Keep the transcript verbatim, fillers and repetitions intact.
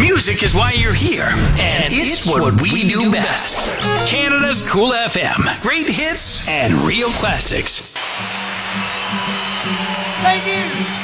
Music is why you're here, and it's what we do best. Canada's Cool F M. Great hits and real classics. Thank you.